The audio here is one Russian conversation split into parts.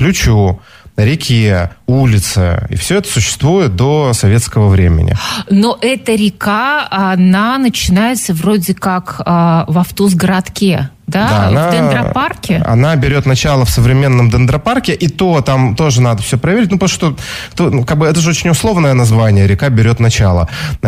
ключу, реке, улице. И все это существует до советского времени. Но эта река, она начинается вроде как в Автузгородке. Да, в дендропарке? Она берет начало в современном дендропарке, и то там тоже надо все проверить, потому что это же очень условное название, река берет начало.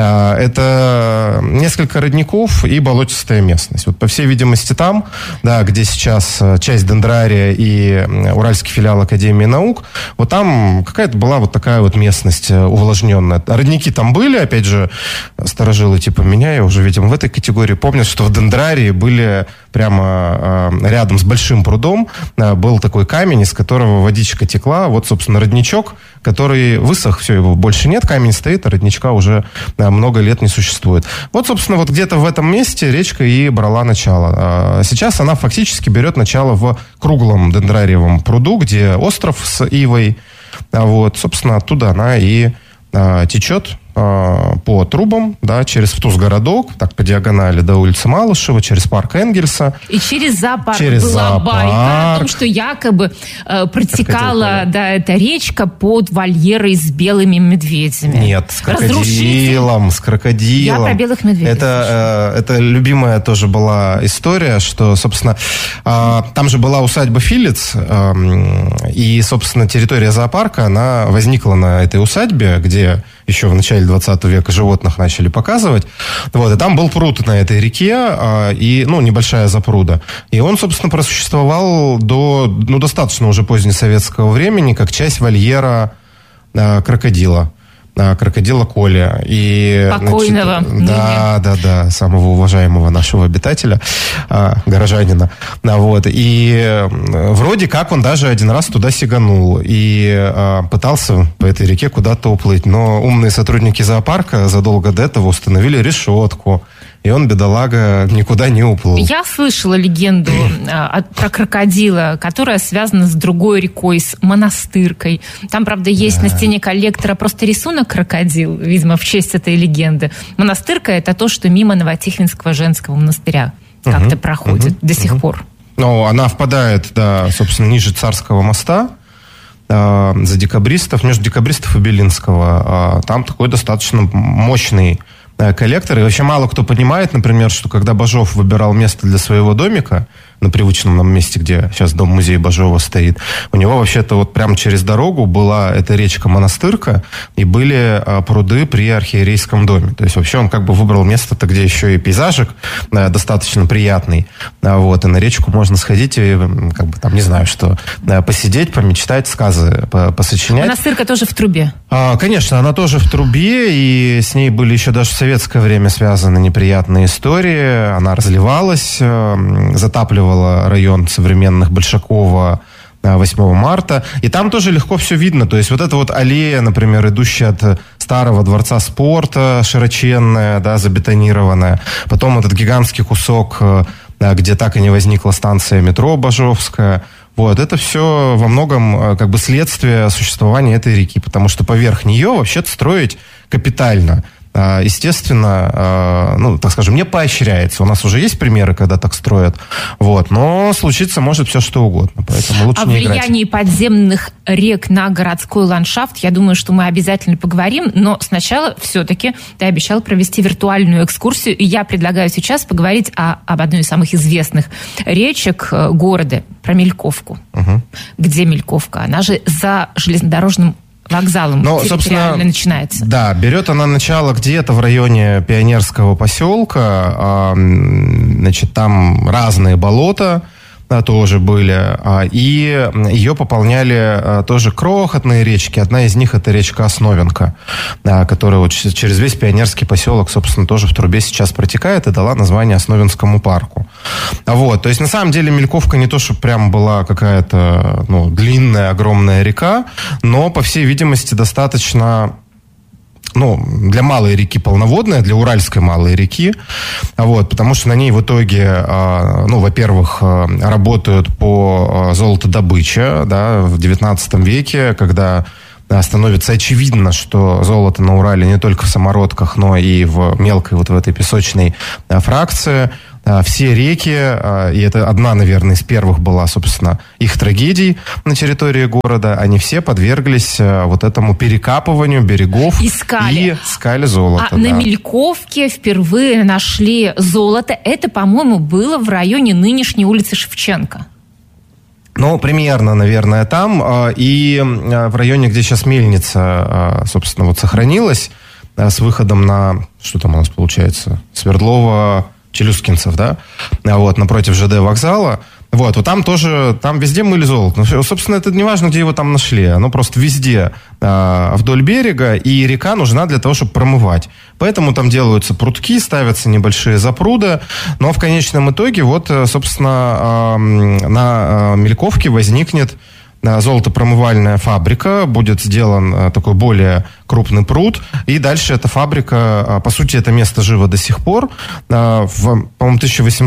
Это несколько родников и болотистая местность. Вот, по всей видимости, там, да, где сейчас часть дендрария и уральский филиал Академии наук, вот там какая-то была вот такая вот местность увлажненная. Родники там были, опять же, старожилы типа меня, я уже, видимо, в этой категории помню, что в дендрарии были прямо рядом с большим прудом был такой камень, из которого водичка текла. Вот, собственно, родничок, который высох, все, его больше нет, камень стоит, а родничка уже много лет не существует. Вот, собственно, вот где-то в этом месте речка и брала начало. Сейчас она фактически берет начало в круглом дендрариевом пруду, где остров с ивой. Вот, собственно, оттуда она и течет по трубам, да, через Втузгородок, так по диагонали до улицы Малышева, через парк Энгельса. И через зоопарк была байка о том, что якобы протекала эта речка под вольерой с белыми медведями. Нет, с крокодилом. Я про белых медведей. Это любимая тоже была история, что, собственно, там же была усадьба Филец, и, собственно, территория зоопарка, она возникла на этой усадьбе, где еще в начале 20 века животных начали показывать. Вот, и там был пруд на этой реке, и, небольшая запруда. И он, собственно, просуществовал до, достаточно уже позднесоветского времени, как часть вольера крокодила Коли. И, покойного. Да, самого уважаемого нашего обитателя, горожанина. Вот. И вроде как он даже один раз туда сиганул и пытался по этой реке куда-то уплыть. Но умные сотрудники зоопарка задолго до этого установили решетку. И он, бедолага, никуда не уплыл. Я слышала легенду про крокодила, которая связана с другой рекой, с Монастыркой. Там, правда, есть на стене коллектора просто рисунок крокодил, видимо, в честь этой легенды. Монастырка – это то, что мимо Новотихвинского женского монастыря как-то проходит до сих пор. Она впадает, собственно, ниже Царского моста, за Декабристов, между Декабристов и Белинского. Там такой достаточно мощный коллектор. И вообще мало кто понимает, например, что когда Бажов выбирал место для своего домика, на привычном нам месте, где сейчас дом-музей Бажова стоит, у него вообще-то вот прямо через дорогу была эта речка Монастырка, и были пруды при архиерейском доме. То есть вообще он как бы выбрал место-то, где еще и пейзажик достаточно приятный. Вот, и на речку можно сходить и, как бы там, не знаю, что, посидеть, помечтать, сказы посочинять. Монастырка тоже в трубе? Конечно, она тоже в трубе, и с ней были еще даже в советское время связаны неприятные истории. Она разливалась, затапливала район современных Большакова 8 марта. И там тоже легко все видно. То есть вот эта вот аллея, например, идущая от старого дворца спорта, широченная, забетонированная. Потом этот гигантский кусок, где так и не возникла станция метро Бажовская. Вот, это все во многом как бы следствие существования этой реки. Потому что поверх нее вообще-то строить капитально, естественно, так скажем, не поощряется. У нас уже есть примеры, когда так строят. Вот, но случиться может все, что угодно. Поэтому лучше не играть. О влиянии подземных рек на городской ландшафт, я думаю, что мы обязательно поговорим. Но сначала все-таки ты обещал провести виртуальную экскурсию. И я предлагаю сейчас поговорить об одной из самых известных речек города, про Мельковку. Где Мельковка? Она же за железнодорожным вокзалом территориально начинается. Да, берет она начало где-то в районе Пионерского поселка. Значит, там разные болота тоже были. И ее пополняли тоже крохотные речки. Одна из них — это речка Основенка, которая вот через весь Пионерский поселок, собственно, тоже в трубе сейчас протекает и дала название Основенскому парку. Вот. То есть, на самом деле, Мельковка не то, что прям была какая-то длинная, огромная река, но, по всей видимости, достаточно... для малой реки полноводная, для Уральской малой реки, вот, потому что на ней в итоге, во-первых, работают по золотодобыче, в 19 веке, когда становится очевидно, что золото на Урале не только в самородках, но и в мелкой вот в этой песочной фракции. все реки, и это одна, наверное, из первых была, собственно, их трагедий на территории города, они все подверглись вот этому перекапыванию берегов и искали золото. На Мельковке впервые нашли золото. Это, по-моему, было в районе нынешней улицы Шевченко. Ну, примерно, наверное, там. И в районе, где сейчас мельница, собственно, вот сохранилась, с выходом на, что там у нас получается, Свердлова-Челюскинцев, да? Вот, напротив ЖД вокзала. Вот там тоже, там везде мыли золото. Но, собственно, это не важно, где его там нашли. Оно просто везде вдоль берега, и река нужна для того, чтобы промывать. Поэтому там делаются прутки, ставятся небольшие запруды. Но в конечном итоге, вот, собственно, на Мельковке возникнет золотопромывальная фабрика, будет сделан такой более крупный пруд, и дальше эта фабрика, по сути, это место живо до сих пор. В, по-моему,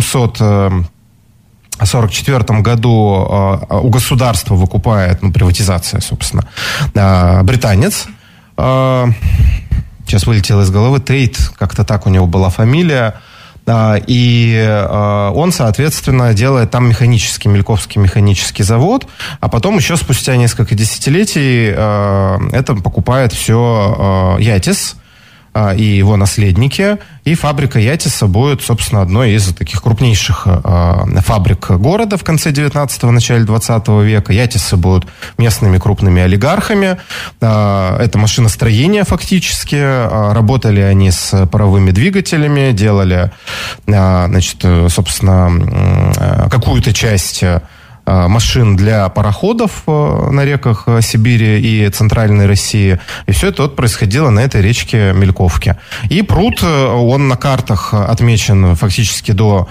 1844 году у государства выкупает, приватизация, собственно, британец. Сейчас вылетело из головы, Тейт, как-то так у него была фамилия. И он, соответственно, делает там Мельковский механический завод, а потом еще спустя несколько десятилетий это покупает все Ятис и его наследники, и фабрика Ятиса будет, собственно, одной из таких крупнейших фабрик города в конце 19-го, начале 20 века. Ятисы будут местными крупными олигархами. Это машиностроение фактически. Работали они с паровыми двигателями, делали, значит, собственно, какую-то часть машин для пароходов на реках Сибири и Центральной России. И все это вот происходило на этой речке Мельковке. И пруд, он на картах отмечен фактически до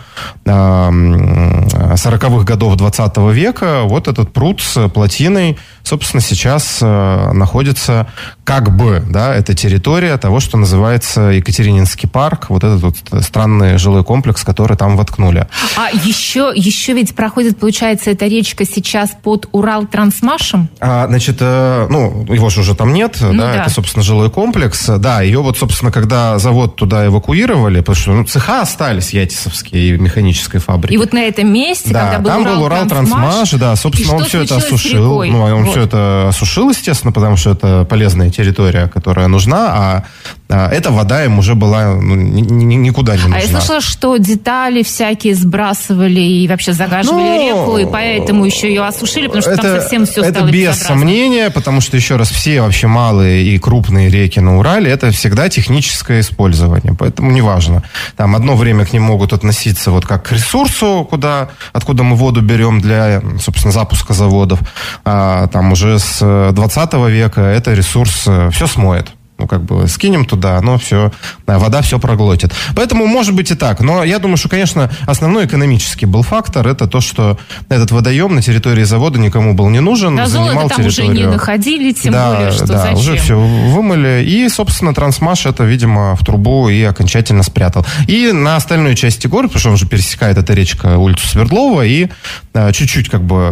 40-х годов 20 века. Вот этот пруд с плотиной, собственно, сейчас находится как бы, да, это территория того, что называется Екатерининский парк. Вот этот вот странный жилой комплекс, который там воткнули. А еще ведь проходит, получается, эта речка сейчас под Уралтрансмашем? Значит, его же уже там нет, да, это, собственно, жилой комплекс. Да, ее вот, собственно, когда завод туда эвакуировали, потому что цеха остались ятисовские и механической фабрики. И вот на этом месте, да, когда был там был Уралтрансмаш, да, собственно, он все это осушил. Все это осушил, естественно, потому что это полезная территория, которая нужна, а эта вода им уже была никуда не нужна. А я слышала, что детали всякие сбрасывали и вообще загаживали реку, и поэтому еще ее осушили, потому что там совсем все стало безобразно. Это без сомнения, потому что, еще раз, все вообще малые и крупные реки на Урале, это всегда техническое использование, поэтому неважно. Там одно время к ним могут относиться вот как к ресурсу, откуда мы воду берем для, собственно, запуска заводов, там уже с 20 века это ресурс все смоет. Скинем туда, но все, вода все проглотит. Поэтому, может быть, и так. Но я думаю, что, конечно, основной экономический был фактор. Это то, что этот водоем на территории завода никому был не нужен. Да, занимал там территорию. Уже не находили, тем более, что зачем. Уже все вымыли. И, собственно, Трансмаш это, видимо, в трубу и окончательно спрятал. И на остальной части города, потому что он же пересекает, эта речка, улицу Свердлова, и чуть-чуть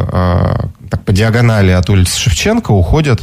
по диагонали от улицы Шевченко уходят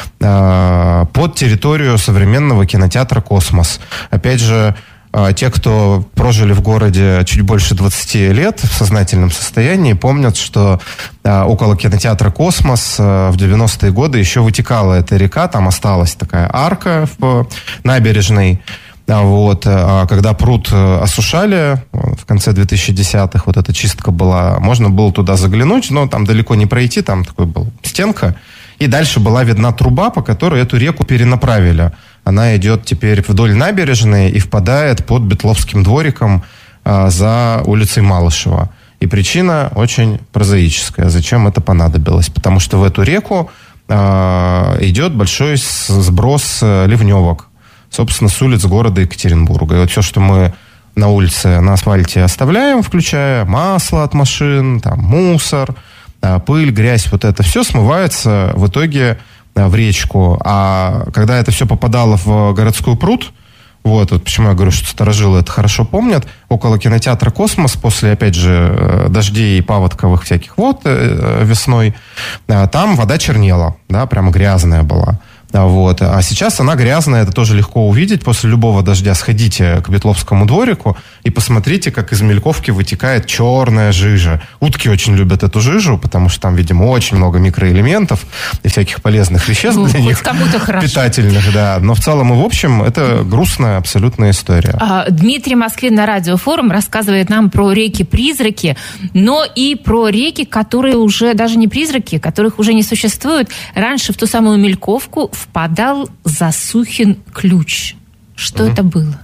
под территорию современного кинотеатра «Космос». Опять же, те, кто прожили в городе чуть больше 20 лет в сознательном состоянии, помнят, что около кинотеатра «Космос» в 90-е годы еще вытекала эта река, там осталась такая арка в набережной. Вот, когда пруд осушали в конце 2010-х, вот эта чистка была, можно было туда заглянуть, но там далеко не пройти, там такой был стенка, и дальше была видна труба, по которой эту реку перенаправили. Она идет теперь вдоль набережной и впадает под Бетловским двориком за улицей Малышева. И причина очень прозаическая. Зачем это понадобилось? Потому что в эту реку идет большой сброс ливневок, собственно, с улиц города Екатеринбурга. И вот все, что мы на улице, на асфальте оставляем, включая масло от машин, там, мусор, пыль, грязь, вот это все смывается в итоге в речку. А когда это все попадало в городской пруд, вот почему я говорю, что старожилы это хорошо помнят, около кинотеатра «Космос» после, опять же, дождей и паводковых всяких вод весной, там вода чернела, да, прямо грязная была. Вот. А сейчас она грязная, это тоже легко увидеть. После любого дождя сходите к Ветловскому дворику и посмотрите, как из Мельковки вытекает черная жижа. Утки очень любят эту жижу, потому что там, видимо, очень много микроэлементов и всяких полезных веществ для них, питательных, да. Но в целом и в общем это грустная абсолютная история. Дмитрий Москвин на Радиофорум рассказывает нам про реки-призраки, но и про реки, которые уже даже не призраки, которых уже не существует. Раньше в ту самую Мельковку впадал Засухин ключ. Что это было?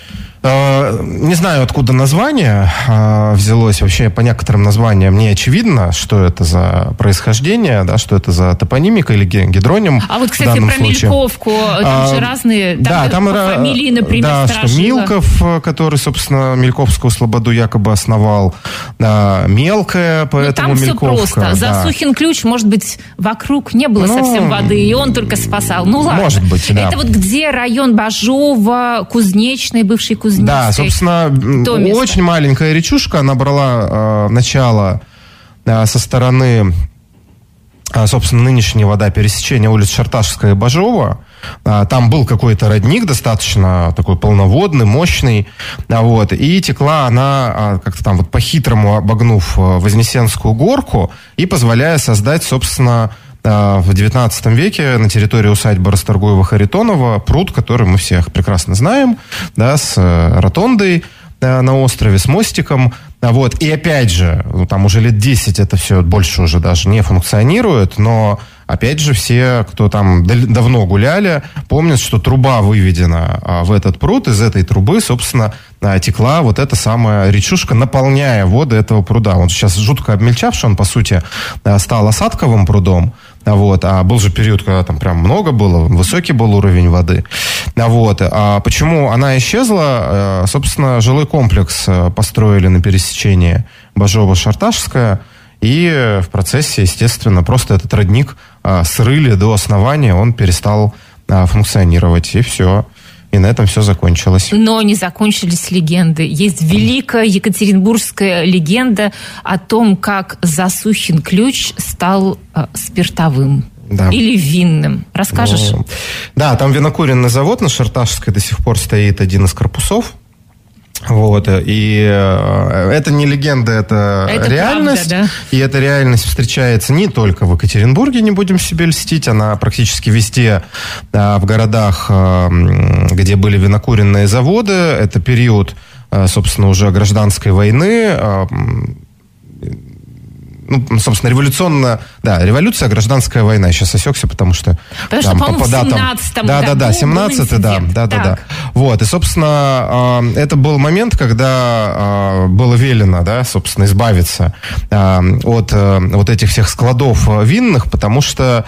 Не знаю, откуда название взялось. Вообще, по некоторым названиям не очевидно, что это за происхождение, да, что это за топонимика или гидроним. А вот, кстати, про случае. Мельковку, там же разные, там фамилии, например, да, что Милков, который, собственно, Мельковскую слободу якобы основал, Мелкая, поэтому там Мельковка. Все просто. Засухин ключ, может быть, вокруг не было совсем воды, и он только спасал. Ну ладно. Может быть, да. Это вот где район Бажова, Кузнечный, бывший Кузнецкий. Да, собственно, очень маленькая речушка, она брала начало со стороны, собственно, нынешней вода пересечения улиц Шарташская и Бажова. Там был какой-то родник достаточно такой полноводный, мощный, вот, и текла она как-то там вот по-хитрому обогнув Вознесенскую горку и позволяя создать, собственно, в 19 веке на территории усадьбы Расторгуева-Харитонова пруд, который мы всех прекрасно знаем, да, с ротондой на острове, с мостиком. Вот. И опять же, там уже лет 10 это все больше уже даже не функционирует, но опять же все, кто там давно гуляли, помнят, что труба выведена в этот пруд, из этой трубы, собственно, текла вот эта самая речушка, наполняя воды этого пруда. Он сейчас жутко обмельчавший, он, по сути, стал осадковым прудом. Вот. А был же период, когда там прям много было, высокий был уровень воды. Вот. А почему она исчезла? Собственно, жилой комплекс построили на пересечении Бажова-Шарташская, и в процессе, естественно, просто этот родник срыли до основания, он перестал функционировать, и все. И на этом все закончилось. Но не закончились легенды. Есть великая екатеринбургская легенда о том, как Засухин ключ стал спиртовым. Да. Или винным. Расскажешь? Да, там винокуренный завод на Шарташской до сих пор стоит, один из корпусов. Вот, и это не легенда, это реальность. Правда, да? И эта реальность встречается не только в Екатеринбурге, не будем себе льстить, она практически везде в городах, где были винокуренные заводы. Это период, собственно, уже гражданской войны. Ну, собственно, революция, гражданская война. Я сейчас осекся, потому что... Потому что, по-моему, в 17-м году 17-й, да. Вот, и, собственно, это был момент, когда было велено, да, собственно, избавиться от вот этих всех складов винных, потому что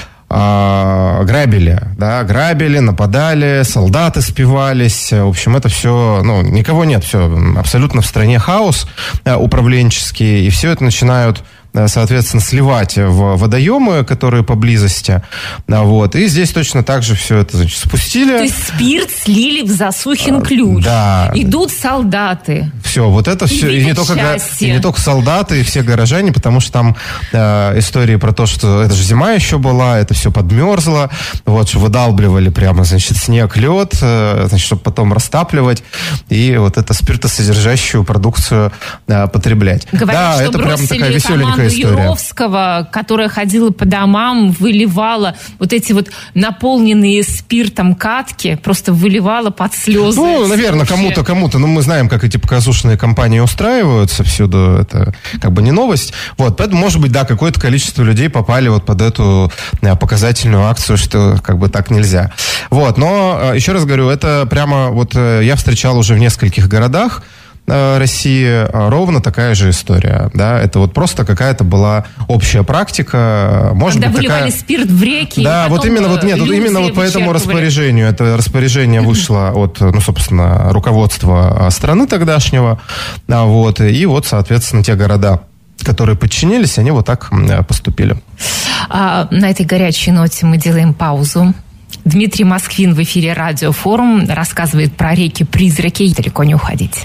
грабили, нападали, солдаты спивались. В общем, это все, никого нет, все абсолютно в стране хаос управленческий, и все это начинают, соответственно, сливать в водоемы, которые поблизости. Вот. И здесь точно так же все это, значит, спустили. То есть спирт слили в Засухин ключ. Да. Идут солдаты. Все, вот это все. И не только солдаты, и все горожане, потому что там истории про то, что это же зима еще была, это все подмерзло. Вот, что выдалбливали прямо, значит, снег, лед, значит, чтобы потом растапливать. И вот это спиртосодержащую продукцию потреблять. Говорят, да, это прям такая веселенькая Юровского, которая ходила по домам, выливала вот эти вот наполненные спиртом катки, просто выливала под слезы. Наверное, кому-то. Мы знаем, как эти показушные компании устраиваются всюду. Это как бы не новость. Вот, поэтому, может быть, да, какое-то количество людей попали вот под эту показательную акцию, что как бы так нельзя. Вот, но, еще раз говорю, это прямо вот я встречал уже в нескольких городах России ровно такая же история, да, это вот просто какая-то была общая практика, может когда быть, выливали спирт в реки, да, вот именно по этому распоряжению, это распоряжение вышло от, собственно, руководства страны тогдашнего, вот, и вот, соответственно, те города, которые подчинились, они вот так поступили. На этой горячей ноте мы делаем паузу. Дмитрий Москвин в эфире Радиофорум рассказывает про реки-призраки. Далеко не уходите.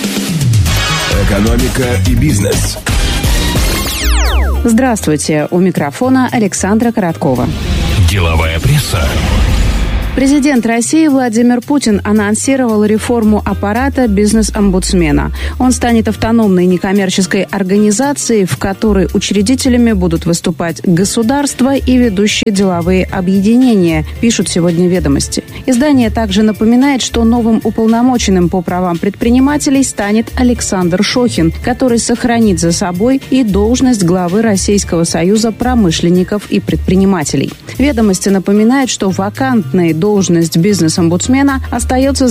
Экономика и бизнес. Здравствуйте. У микрофона Александра Короткова. Деловая пресса. Президент России Владимир Путин анонсировал реформу аппарата бизнес-омбудсмена. Он станет автономной некоммерческой организацией, в которой учредителями будут выступать государства и ведущие деловые объединения, пишут сегодня «Ведомости». Издание также напоминает, что новым уполномоченным по правам предпринимателей станет Александр Шохин, который сохранит за собой и должность главы Российского союза промышленников и предпринимателей. «Ведомости» напоминает, что вакантные должность бизнес-омбудсмена остается с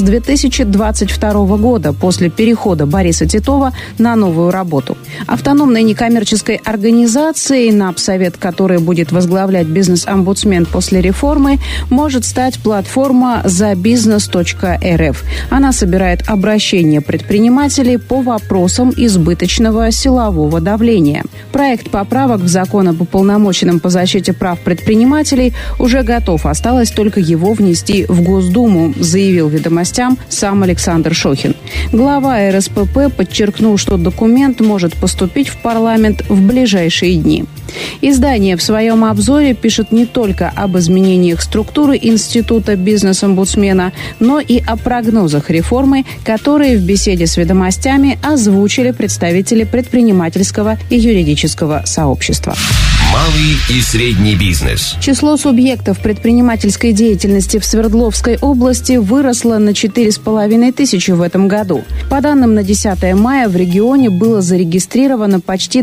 2022 года после перехода Бориса Титова на новую работу. Автономной некоммерческой организацией, НАП-совет, который будет возглавлять бизнес-омбудсмен после реформы, может стать платформа забизнес.рф. Она собирает обращения предпринимателей по вопросам избыточного силового давления. Проект поправок в закон об уполномоченном по защите прав предпринимателей уже готов. Осталось только его внести в Госдуму, заявил «Ведомостям» сам Александр Шохин. Глава РСПП подчеркнул, что документ может поступить в парламент в ближайшие дни. Издание в своем обзоре пишет не только об изменениях структуры института бизнес-омбудсмена, но и о прогнозах реформы, которые в беседе с «Ведомостями» озвучили представители предпринимательского и юридического сообщества. Малый и средний бизнес. Число субъектов предпринимательской деятельности в Свердловской области выросло на 4,5 тысячи в этом году. По данным на 10 мая в регионе было зарегистрировано почти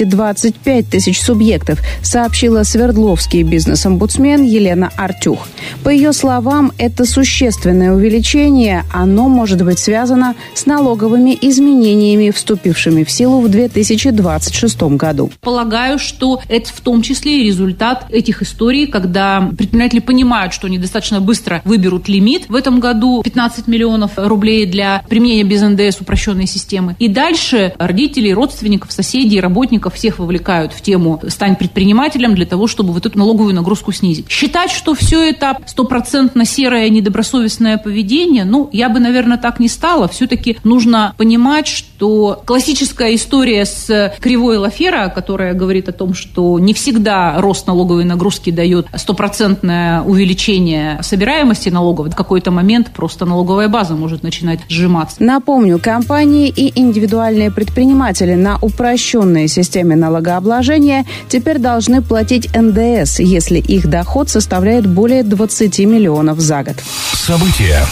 225 тысяч субъектов, сообщила Свердловский бизнес-омбудсмен Елена Артюх. По ее словам, это существенное увеличение. Оно может быть связано с налоговыми изменениями, вступившими в силу в 2026 году. Полагаю, что это в том числе и результат этих историй, когда предприниматели понимают, что они достаточно быстро выберут лимит. В этом году 15 миллионов рублей для применения без НДС упрощенной системы. И дальше родителей, родственников, соседей, работников всех вовлекают в тему «стань предпринимателем» для того, чтобы вот эту налоговую нагрузку снизить. Считать, что все это стопроцентно серое, недобросовестное поведение, я бы, наверное, так не стала. Все-таки нужно понимать, что классическая история с кривой Лафера, которая говорит о том, что не всегда рост налоговой нагрузки дает стопроцентное увеличение собираемости налогов. В какой-то момент просто налоговая база может начинать сжиматься. Напомню, компании и индивидуальные предприниматели на упрощенной системе налогообложения теперь должны платить НДС, если их доход составляет более 20 миллионов за год. События.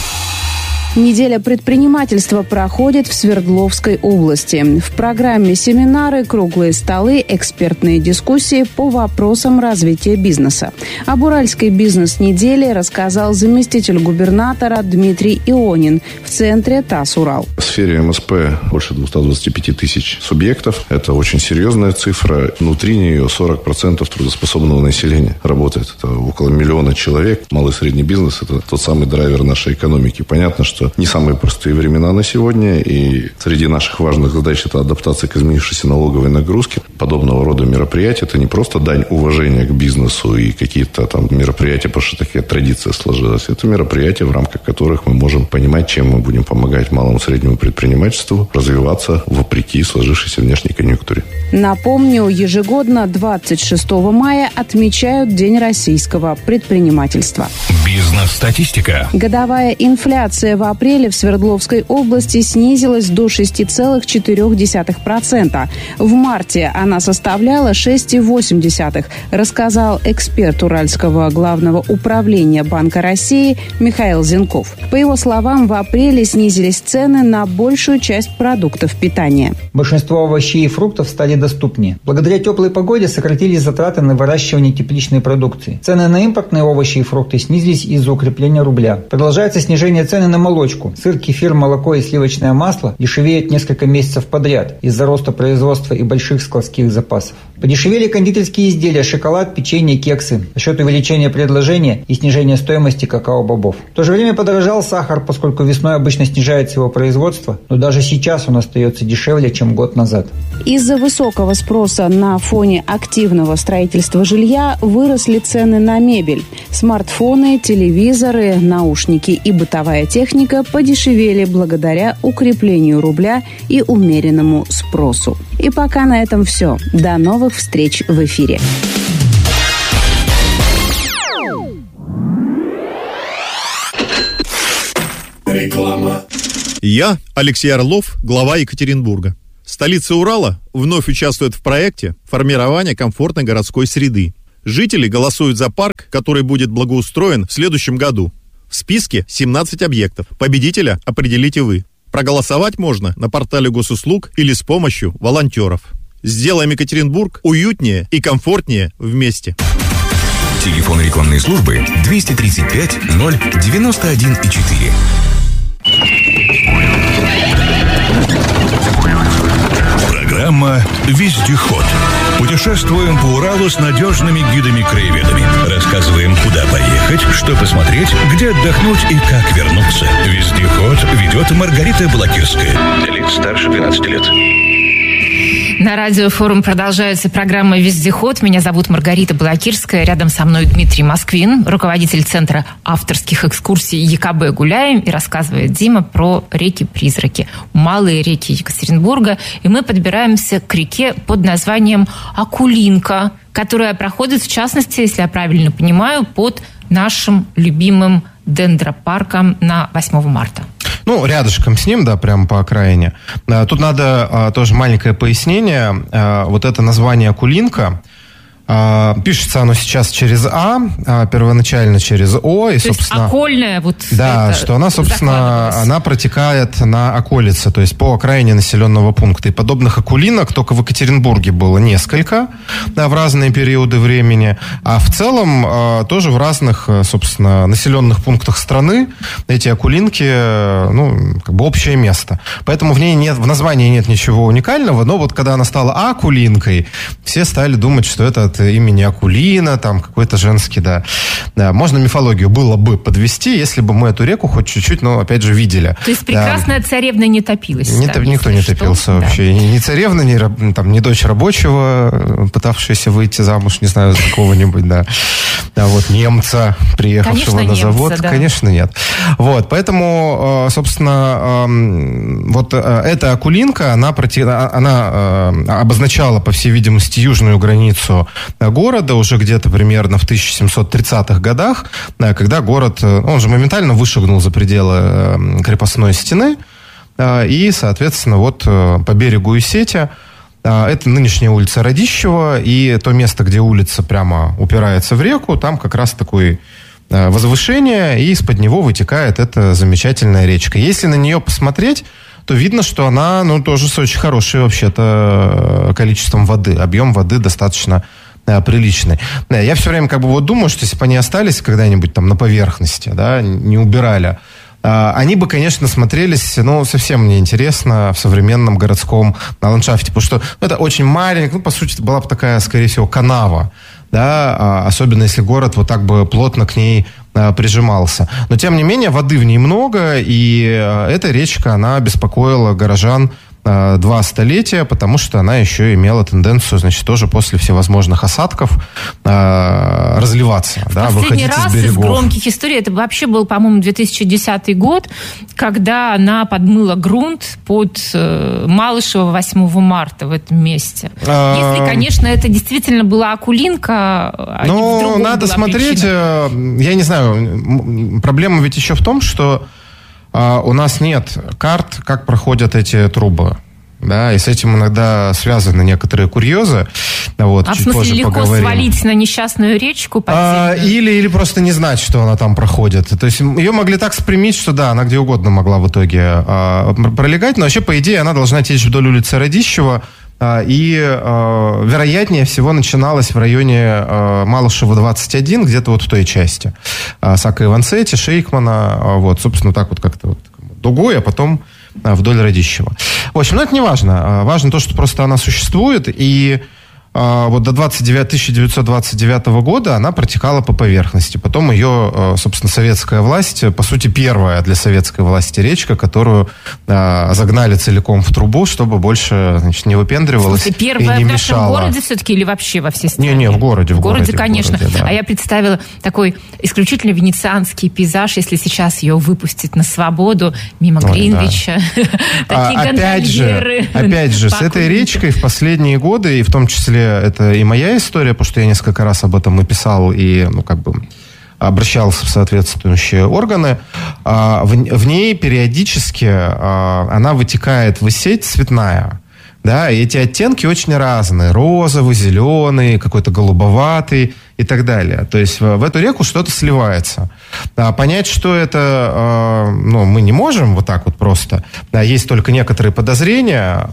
Неделя предпринимательства проходит в Свердловской области. В программе семинары, круглые столы, экспертные дискуссии по вопросам развития бизнеса. Об Уральской бизнес-неделе рассказал заместитель губернатора Дмитрий Ионин в центре ТАСС «Урал». В сфере МСП больше 225 тысяч субъектов. Это очень серьезная цифра. Внутри нее 40% трудоспособного населения работает. Это около миллиона человек. Малый и средний бизнес – это тот самый драйвер нашей экономики. Понятно, что не самые простые времена на сегодня, и среди наших важных задач это адаптация к изменившейся налоговой нагрузке. Подобного рода мероприятия – это не просто дань уважения к бизнесу и какие-то там мероприятия, потому что такая традиция сложилась. Это мероприятия, в рамках которых мы можем понимать, чем мы будем помогать малому и среднему предпринимательству развиваться вопреки сложившейся внешней конъюнктуре. Напомню, ежегодно 26 мая отмечают День российского предпринимательства. Бизнес-статистика. Годовая инфляция в апреле в Свердловской области снизилась до 6,4%. В марте она составляла 6,8%, рассказал эксперт Уральского главного управления Банка России Михаил Зенков. По его словам, в апреле снизились цены на большую часть продуктов питания. Большинство овощей и фруктов стали доступнее. Благодаря теплой погоде сократились затраты на выращивание тепличной продукции. Цены на импортные овощи и фрукты снизились из-за укрепления рубля. Продолжается снижение цены на молочку. Сыр, кефир, молоко и сливочное масло дешевеют несколько месяцев подряд из-за роста производства и больших складских запасов. Подешевели кондитерские изделия, шоколад, печенье, кексы за счет увеличения предложения и снижения стоимости какао-бобов. В то же время подорожал сахар, поскольку весной обычно снижается его производство, но даже сейчас он остается дешевле, чем год назад. Из-за высокого спроса на фоне активного строительства жилья выросли цены на мебель. Смартфоны, телевизоры, наушники и бытовая техника подешевели благодаря укреплению рубля и умеренному спросу. И пока на этом все. До новых встреч в эфире. Я, Алексей Орлов, глава Екатеринбурга. Столица Урала вновь участвует в проекте формирования комфортной городской среды. Жители голосуют за парк, который будет благоустроен в следующем году. В списке 17 объектов. Победителя определите вы. Проголосовать можно на портале госуслуг или с помощью волонтеров. Сделаем Екатеринбург уютнее и комфортнее вместе. Телефон рекламной службы 235 091 4. Программа «Вездеход». Путешествуем по Уралу с надежными гидами-краеведами. Рассказываем, куда поехать, что посмотреть, где отдохнуть и как вернуться. «Вездеход» ведет Маргарита Балакирская. Для лиц старше 12 лет. На радиофорум продолжается программа «Вездеход». Меня зовут Маргарита Балакирская. Рядом со мной Дмитрий Москвин, руководитель Центра авторских экскурсий ЕКБ «Гуляем». И рассказывает Дима про реки-призраки, малые реки Екатеринбурга. И мы подбираемся к реке под названием Акулинка, которая проходит, в частности, если я правильно понимаю, под нашим любимым дендропарком на 8 марта. Ну, рядышком с ним, да, прямо по окраине. Тут надо тоже маленькое пояснение. Вот это название Акулинка, пишется оно сейчас через А, первоначально через О. И, то собственно, есть окольная вот. Да, что она, собственно, она протекает на околице, то есть по окраине населенного пункта. И подобных акулинок только в Екатеринбурге было несколько, да, в разные периоды времени. А в целом тоже в разных, собственно, населенных пунктах страны эти акулинки, ну, как бы общее место. Поэтому в ней нет, в названии нет ничего уникального, но вот когда она стала Акулинкой, все стали думать, что это от имени Акулина, там какой-то женский, да. Можно мифологию было бы подвести, если бы мы эту реку хоть чуть-чуть, но опять же видели. То есть прекрасная царевна не топилась? Никто не топился вообще. Да. Ни царевна, ни дочь рабочего, пытавшаяся выйти замуж, не знаю, за какого-нибудь, да. Вот немца, приехавшего на завод. Да. Конечно, нет. Вот, поэтому, собственно, вот эта Акулинка, она обозначала, по всей видимости, южную границу города уже где-то примерно в 1730-х годах, когда город, он же моментально вышагнул за пределы крепостной стены, и, соответственно, вот по берегу Исетя, это нынешняя улица Радищева, и то место, где улица прямо упирается в реку, там как раз такое возвышение, и из-под него вытекает эта замечательная речка. Если на нее посмотреть, то видно, что она, ну, тоже с очень хорошим вообще-то количеством воды. Объем воды достаточно приличный. Я все время как бы вот думаю, что если бы они остались когда-нибудь там на поверхности, да, не убирали, они бы, конечно, смотрелись, ну, совсем неинтересно в современном городском ландшафте, потому что это очень маленькая, ну, по сути, это была бы такая, скорее всего, канава, да, особенно если город вот так бы плотно к ней прижимался. Но, тем не менее, воды в ней много, и эта речка, она беспокоила горожан 2 столетия, потому что она еще имела тенденцию, значит, тоже после всевозможных осадков разливаться, да, выходить из берегов. Последний раз из громких историй, это вообще был, по-моему, 2010 год, когда она подмыла грунт под Малышево 8 марта в этом месте. Если, конечно, это действительно была Акулинка, а не в другом надо была смотреть, причина. Я не знаю, проблема ведь еще в том, что у нас нет карт, как проходят эти трубы. Да, и с этим иногда связаны некоторые курьезы. Вот, в смысле легко поговорим. Свалить на несчастную речку? Или просто не знать, что она там проходит. То есть ее могли так спрямить, что да, она где угодно могла в итоге пролегать. Но вообще, по идее, она должна течь вдоль улицы Радищева. И, вероятнее всего, начиналась в районе Малышева 21, где-то вот в той части. Сака Ивансети, Шейкмана, вот, собственно, так вот как-то вот дугой, а потом вдоль Радищева. В общем, ну, это не важно. Важно то, что просто она существует, и вот до 1929 года она протекала по поверхности. Потом ее, собственно, советская власть, по сути, первая для советской власти речка, которую загнали целиком в трубу, чтобы больше, значит, не выпендривалась и не мешала. Первая в нашем городе все-таки или вообще во всей стране? Не, в городе. В городе, конечно. В городе, да. А я представила такой исключительно венецианский пейзаж, если сейчас ее выпустить на свободу мимо Гринвича. Такие гондольеры. Опять же, с этой речкой в последние годы, и в том числе это и моя история, потому что я несколько раз об этом и писал, и, ну, как бы обращался в соответствующие органы. в ней периодически она вытекает в сеть цветная. Да, и эти оттенки очень разные. Розовый, зеленый, какой-то голубоватый и так далее. То есть в эту реку что-то сливается. Понять, что это, мы не можем вот так вот просто. Есть только некоторые подозрения.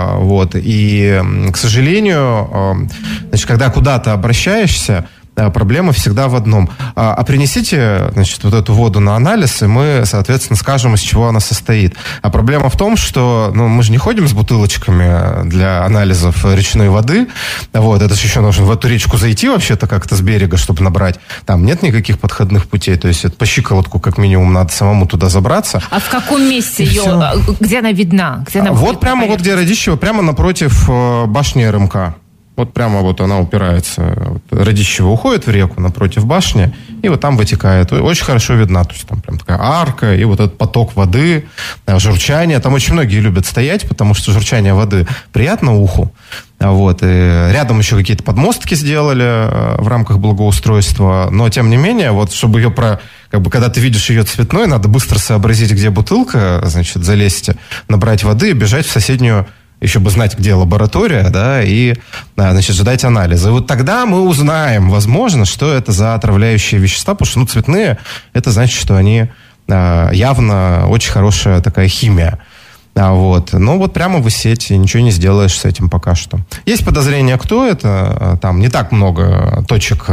И, к сожалению, значит, когда куда-то обращаешься, проблема всегда в одном. Принесите, значит, вот эту воду на анализ, и мы, соответственно, скажем, из чего она состоит. А проблема в том, что мы же не ходим с бутылочками для анализов речной воды. Это же еще нужно в эту речку зайти вообще-то как-то с берега, чтобы набрать. Там нет никаких подходных путей. То есть это по щиколотку, как минимум, надо самому туда забраться. А в каком месте ее, где она видна? Где она прямо где Радищево, прямо напротив башни РМК. Вот прямо вот она упирается. Радищево уходит в реку напротив башни, и вот там вытекает. Очень хорошо видна. То есть там прям такая арка, и вот этот поток воды, журчание. Там очень многие любят стоять, потому что журчание воды приятно уху. И рядом еще какие-то подмостки сделали в рамках благоустройства. Но, тем не менее, чтобы ее когда ты видишь ее цветной, надо быстро сообразить, где бутылка, значит, залезть, набрать воды и бежать в соседнюю, еще бы знать, где лаборатория, да, и, значит, ждать анализа. И вот тогда мы узнаем, возможно, что это за отравляющие вещества, потому что, цветные, это значит, что они явно очень хорошая такая химия. Прямо в сети, ничего не сделаешь с этим пока что. Есть подозрение, кто это. Там не так много точек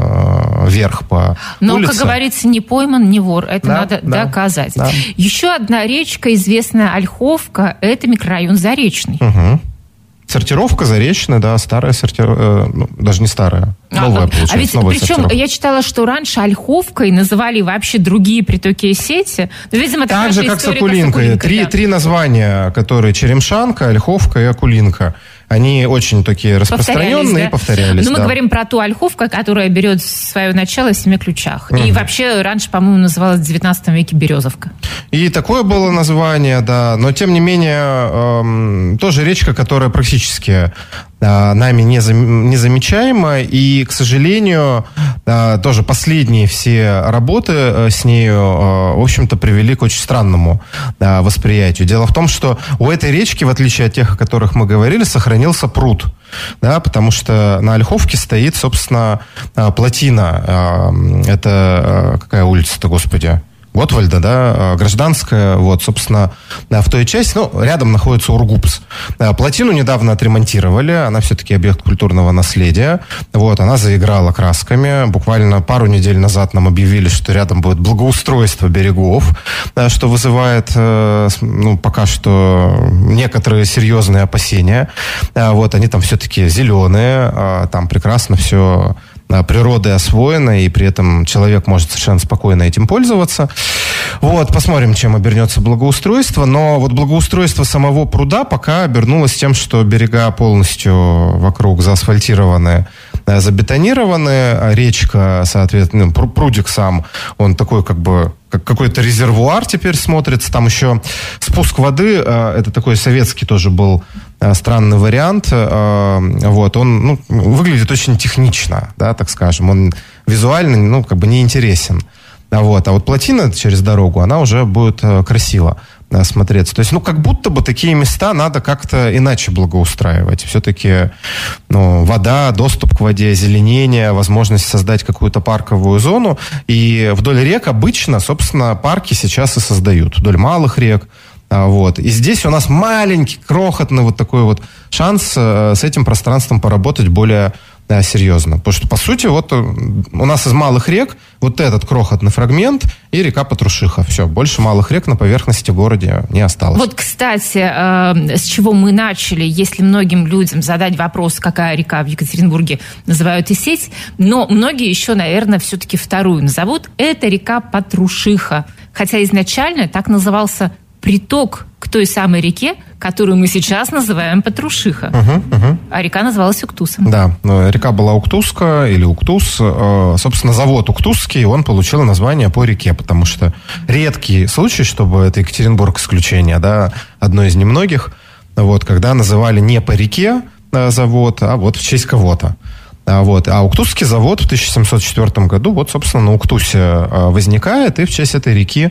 вверх по улице. Но, как говорится, не пойман, не вор. Это надо доказать. Да. Еще одна речка, известная Ольховка, это микрорайон Заречный. Угу. Сортировка Заречная, да, старая сортировка, даже не старая, новая получается. Причем я читала, что раньше Ольховкой называли вообще другие притоки сети. Но, видимо, так же, как Сокулинкой. Три названия, которые Черемшанка, Ольховка и Акулинка. Они очень такие распространенные и повторялись. Мы говорим про ту Ольховку, которая берет свое начало в Семиключах. И вообще раньше, по-моему, называлась в 19 веке Березовка. И такое было название, да. Но, тем не менее, тоже речка, которая практически нами незамечаема. И, к сожалению, тоже последние все работы с нею, в общем-то, привели к очень странному восприятию. Дело в том, что у этой речки, в отличие от тех, о которых мы говорили, сохранился пруд. Да, потому что на Ольховке стоит, собственно, плотина. Это какая улица-то, господи? Готвальда, да, Гражданская, собственно, в той части, рядом находится Ургупс. Плотину недавно отремонтировали, она все-таки объект культурного наследия, она заиграла красками, буквально пару недель назад нам объявили, что рядом будет благоустройство берегов, что вызывает, пока что некоторые серьезные опасения, они там все-таки зеленые, там прекрасно все природой освоено, и при этом человек может совершенно спокойно этим пользоваться. Посмотрим, чем обернется благоустройство. Но благоустройство самого пруда пока обернулось тем, что берега полностью вокруг заасфальтированы, забетонированы. Речка, соответственно, прудик сам, он такой как какой-то резервуар теперь смотрится. Там еще спуск воды, это такой советский тоже был странный вариант. Он выглядит очень технично, да, так скажем. Он визуально, не интересен. А плотина через дорогу, она уже будет красиво смотреться. То есть, как будто бы такие места надо как-то иначе благоустраивать. Все-таки, вода, доступ к воде, озеленение, возможность создать какую-то парковую зону. И вдоль рек обычно, собственно, парки сейчас и создают. Вдоль малых рек. И здесь у нас маленький, крохотный такой шанс с этим пространством поработать более серьезно. Потому что, по сути, у нас из малых рек этот крохотный фрагмент и река Патрушиха. Все, больше малых рек на поверхности города не осталось. Кстати, с чего мы начали, если многим людям задать вопрос, какая река в Екатеринбурге, называют и сеть, но многие еще, наверное, все-таки вторую назовут. Это река Патрушиха. Хотя изначально так назывался приток к той самой реке, которую мы сейчас называем Патрушиха. А река называлась Уктусом. Да, река была Уктуска или Уктус. Собственно, завод Уктусский, он получил название по реке, потому что редкий случай, чтобы это Екатеринбург исключение, да, одно из немногих, когда называли не по реке завод, а в честь кого-то. А Уктусский завод в 1704 году, собственно, на Уктусе возникает, и в честь этой реки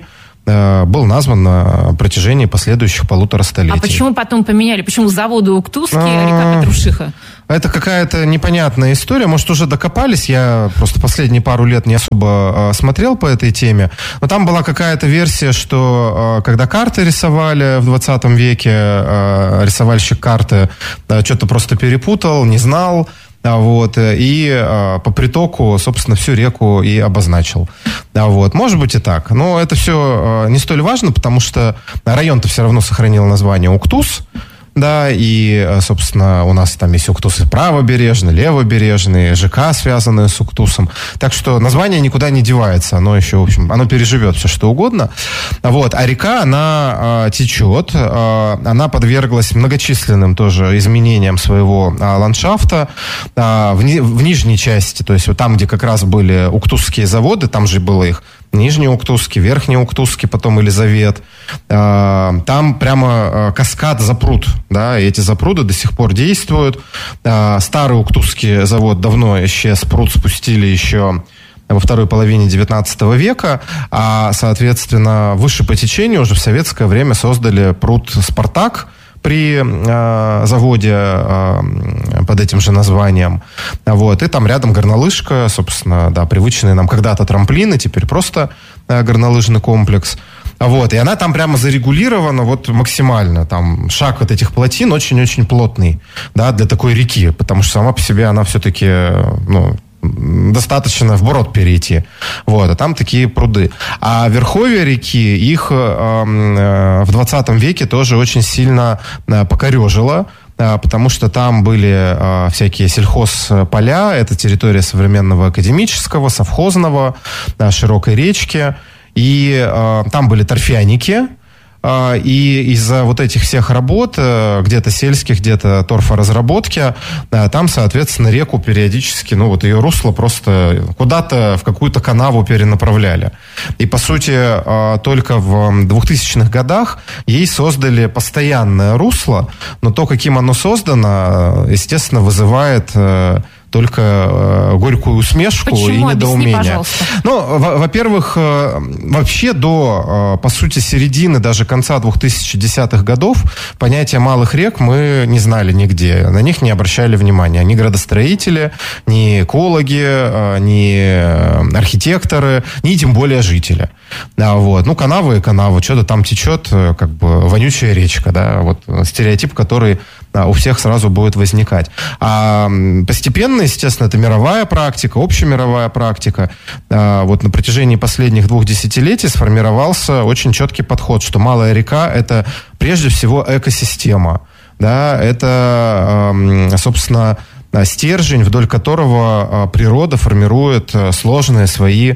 был назван на протяжении последующих 1,5 столетий. А почему потом поменяли? Почему заводы Уктусский, а река Петрушиха? Это какая-то непонятная история. Может, уже докопались. Я просто последние пару лет не особо смотрел по этой теме. Но там была какая-то версия, что когда карты рисовали в 20 веке, рисовальщик карты что-то просто перепутал, не знал. Вот, и по притоку, собственно, всю реку и обозначил. Вот, может быть и так. Но это все не столь важно, потому что район-то все равно сохранил название Уктус. Да, и, собственно, у нас там есть Уктусы правобережный, левобережный, ЖК, связанные с Уктусом. Так что название никуда не девается. Оно еще, в общем, оно переживет все, что угодно. Вот. А река, она течет. Она подверглась многочисленным тоже изменениям своего ландшафта. В нижней части, то есть вот там, где как раз были уктусские заводы, там же было их Нижнеуктусский, Верхнеуктусский, потом Елизавет. Там прямо каскад запруд, да, и эти запруды до сих пор действуют. Старый Уктусский завод давно исчез, пруд спустили еще во второй половине 19 века, а, соответственно, выше по течению уже в советское время создали пруд «Спартак», при заводе под этим же названием. Вот. И там рядом горнолыжка, собственно, да, привычные нам когда-то трамплины, теперь просто горнолыжный комплекс. Вот. И она там прямо зарегулирована вот максимально. Там шаг от этих плотин очень-очень плотный, да, для такой реки, потому что сама по себе она все-таки, ну, достаточно вброд перейти. Вот, а там такие пруды. А верховья реки, их в 20 веке тоже очень сильно покорежило, потому что там были всякие сельхозполя, это территория современного академического, совхозного, широкой речки, и там были торфяники. И из-за вот этих всех работ, где-то сельских, где-то торфоразработки, там, соответственно, реку периодически, ну, вот ее русло просто куда-то в какую-то канаву перенаправляли. И, по сути, только в 2000-х годах ей создали постоянное русло, но то, каким оно создано, естественно, вызывает только горькую усмешку. Почему? И недоумение. Объясни, пожалуйста. Ну, во-первых, вообще до, по сути, середины, даже конца 2010-х годов понятие малых рек мы не знали нигде. На них не обращали внимания. Ни градостроители, ни экологи, ни архитекторы, ни тем более жители. Вот. Ну, канавы и канавы. Что-то там течет, как бы, вонючая речка. Да? Вот стереотип, который у всех сразу будет возникать. А постепенно, естественно, это мировая практика, общемировая практика. Вот на протяжении последних 2 десятилетий сформировался очень четкий подход, что малая река – это прежде всего экосистема. Да? Это, собственно, стержень, вдоль которого природа формирует сложные свои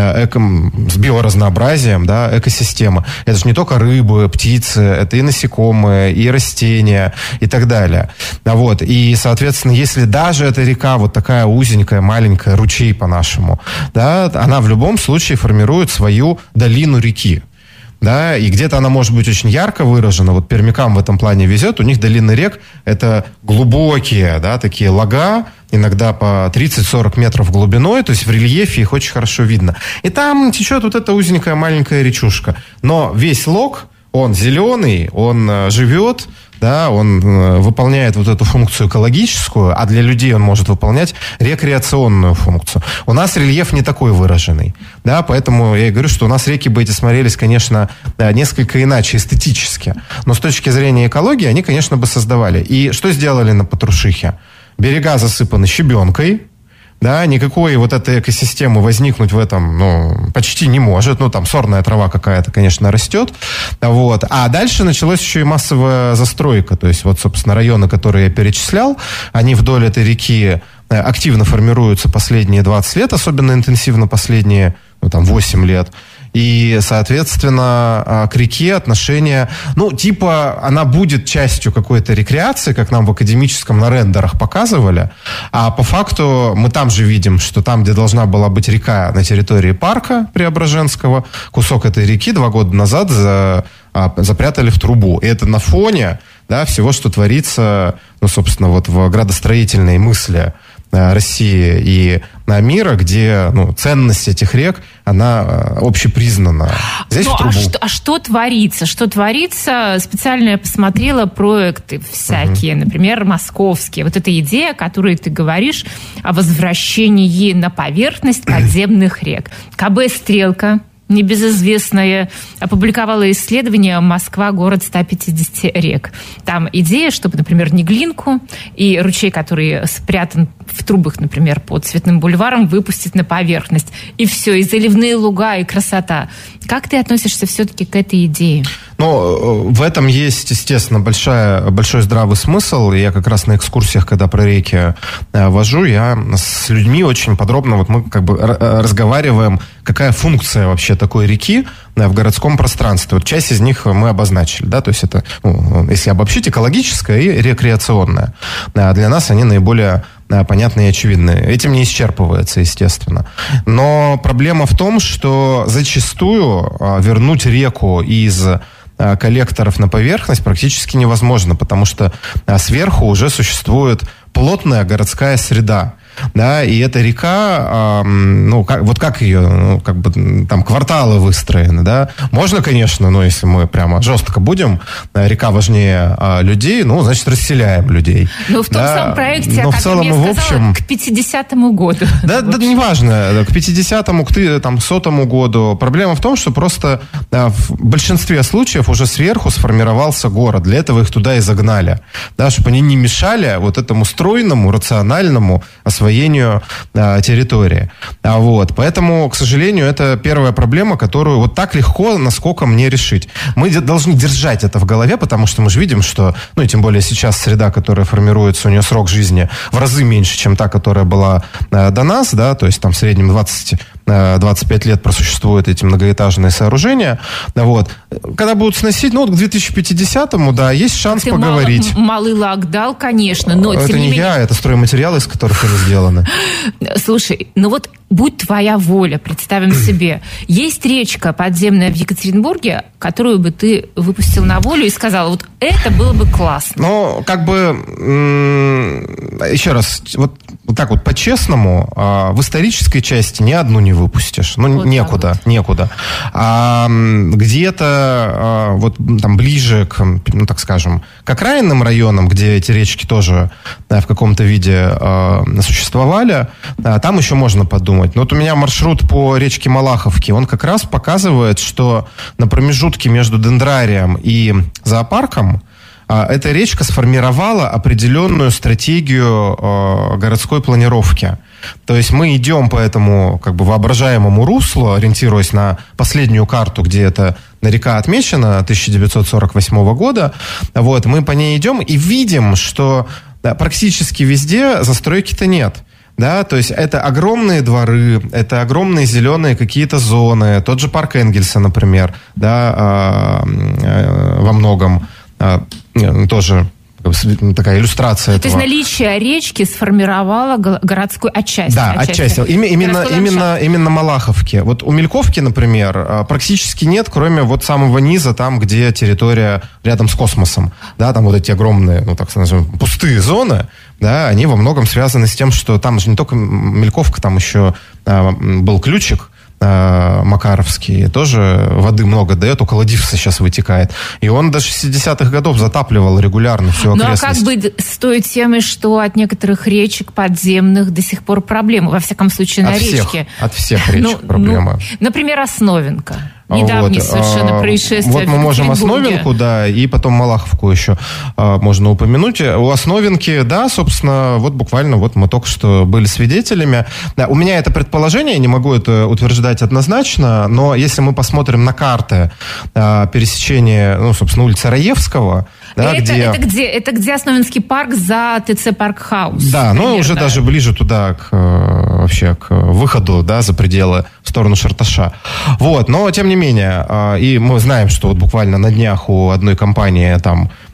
с биоразнообразием, да, экосистемы. Это же не только рыбы, птицы, это и насекомые, и растения, и так далее. Вот. И, соответственно, если даже эта река вот такая узенькая, маленькая, ручей по-нашему, да, она в любом случае формирует свою долину реки. Да, и где-то она может быть очень ярко выражена. Вот пермякам в этом плане везет. У них долины рек – это глубокие, да, такие лага, иногда по 30-40 метров глубиной, то есть в рельефе их очень хорошо видно. И там течет вот эта узенькая маленькая речушка. Но весь лог, он зеленый, он живет, да, он выполняет вот эту функцию экологическую, а для людей он может выполнять рекреационную функцию. У нас рельеф не такой выраженный, да, поэтому я и говорю, что у нас реки бы эти смотрелись, конечно, несколько иначе эстетически, но с точки зрения экологии они, конечно, бы создавали. И что сделали на Петрушихе? Берега засыпаны щебенкой, да, никакой вот этой экосистемы возникнуть в этом, ну, почти не может. Ну, там сорная трава какая-то, конечно, растет. Вот. А дальше началась еще и массовая застройка. То есть, вот, собственно, районы, которые я перечислял, они вдоль этой реки активно формируются последние 20 лет, особенно интенсивно последние, ну, там, 8 лет. И, соответственно, к реке отношение, ну, типа, она будет частью какой-то рекреации, как нам в академическом на рендерах показывали, а по факту мы там же видим, что там, где должна была быть река на территории парка Преображенского, кусок этой реки 2 года назад запрятали в трубу. И это на фоне, да, всего, что творится, ну, собственно, вот в градостроительной мысли России и мира, где ценность этих рек, она общепризнана. Здесь в трубу. А что творится? Что творится? Специально я посмотрела проекты всякие, например, московские. Вот эта идея, о которой ты говоришь, о возвращении на поверхность подземных рек. КБ «Стрелка», небезызвестная, опубликовала исследование «Москва. Город 150 рек». Там идея, чтобы, например, Неглинку и ручей, который спрятан в трубах, например, под Цветным бульваром, выпустить на поверхность. И все, и заливные луга, и красота. Как ты относишься все-таки к этой идее? В этом есть, естественно, большой здравый смысл. И я как раз на экскурсиях, когда про реки вожу, я с людьми очень подробно, мы разговариваем, какая функция вообще такой реки в городском пространстве. Часть из них мы обозначили, да, то есть это, если обобщить, экологическая и рекреационная. Для нас они наиболее понятны и очевидны. Этим не исчерпывается, естественно. Но проблема в том, что зачастую вернуть реку из коллекторов на поверхность практически невозможно, потому что сверху уже существует плотная городская среда. Да, и эта река, как ее, там кварталы выстроены, да. Можно, конечно, но если мы прямо жестко будем, река важнее людей, значит, расселяем людей. В том самом проекте, о котором я сказала, к 50-му году. Да, неважно, к 50-му, к 100-му году. Проблема в том, что просто в большинстве случаев уже сверху сформировался город. Для этого их туда и загнали. Да, чтобы они не мешали вот этому стройному, рациональному освоению территории. Поэтому, к сожалению, это первая проблема, которую вот так легко наскоком не решить. Мы должны держать это в голове, потому что мы же видим, что, и тем более сейчас среда, которая формируется, у нее срок жизни в разы меньше, чем та, которая была до нас, да, то есть там в среднем 25 лет просуществуют эти многоэтажные сооружения. Когда будут сносить, к 2050-му, да, есть шанс поговорить. Малый лак дал, конечно, но это тем не менее... это стройматериалы, из которых они сделаны. Слушай, будь твоя воля, представим себе, есть речка подземная в Екатеринбурге, которую бы ты выпустил на волю и сказал, это было бы классно. Еще раз, так по-честному, в исторической части ни одну не выпустишь. Некуда. А где-то там ближе к, так скажем, к окраинным районам, где эти речки тоже в каком-то виде существовали, там еще можно подумать. Но у меня маршрут по речке Малаховки, он как раз показывает, что на промежутке между Дендрарием и зоопарком эта речка сформировала определенную стратегию городской планировки. То есть мы идем по этому воображаемому руслу, ориентируясь на последнюю карту, где эта река отмечена 1948 года. Мы по ней идем и видим, что практически везде застройки-то нет. Да, то есть это огромные дворы, это огромные зеленые какие-то зоны. Тот же парк Энгельса, например, да, во многом тоже такая иллюстрация этого. То есть наличие речки сформировало городскую отчасти. Да, отчасти. Именно Малаховки. У Мельковки, например, практически нет, кроме самого низа, там, где территория рядом с космосом. Да, там эти огромные, так скажем, пустые зоны, да, они во многом связаны с тем, что там же не только Мельковка, там еще был Ключик, Макаровский, тоже воды много дает, около Дивса сейчас вытекает. И он до 60-х годов затапливал регулярно всю окрестность. А как быть с той темой, что от некоторых речек подземных до сих пор проблемы? Во всяком случае, на речке. От всех речек проблемы. Например, Основенка. Недавнее совершенно происшествие. Мы можем Основенку, да, и потом Малаховку еще можно упомянуть. У Основенки, да, собственно, буквально мы только что были свидетелями. Да, у меня это предположение, я не могу это утверждать однозначно, но если мы посмотрим на карты пересечения, собственно, улицы Раевского, да, это где Основенский парк за ТЦ Парк Хаус. Да, уже даже ближе туда, к выходу, да, за пределы, в сторону Шарташа. Но, тем не менее, и мы знаем, что буквально на днях у одной компании там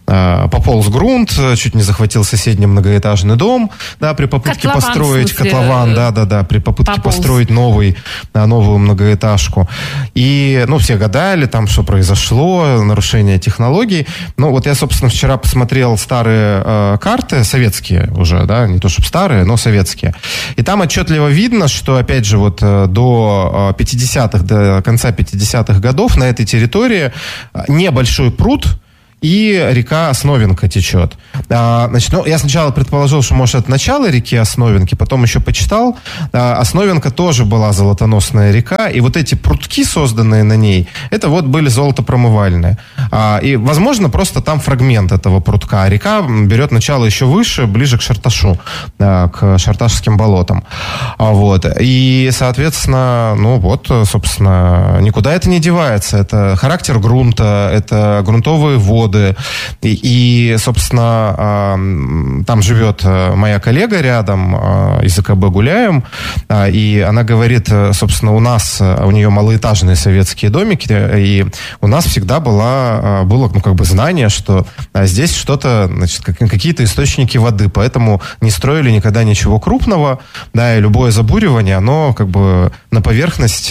пополз грунт, чуть не захватил соседний многоэтажный дом, да, при попытке построить котлован, при попытке построить новую многоэтажку. И, все гадали, там, что произошло, нарушение технологий. Вот я, собственно, вчера посмотрел старые карты, советские уже, да, не то чтобы старые, но советские. И там отчетливо видно, что, опять же, до 50-х, до конца 50-х годов на этой территории небольшой пруд и река Основенка течет. Я сначала предположил, что, может, это начало реки Основенки, потом еще почитал. Основенка тоже была золотоносная река, и эти прутки, созданные на ней, это были золотопромывальные. И, возможно, просто там фрагмент этого прутка. Река берет начало еще выше, ближе к Шарташу, к Шарташским болотам. И, соответственно, собственно, никуда это не девается. Это характер грунта, это грунтовые воды. И, собственно, там живет моя коллега рядом, из АКБ гуляем, и она говорит, собственно, у нее малоэтажные советские домики, и у нас всегда было знание, что здесь что-то, какие-то источники воды, поэтому не строили никогда ничего крупного, да, и любое забуривание, оно на поверхность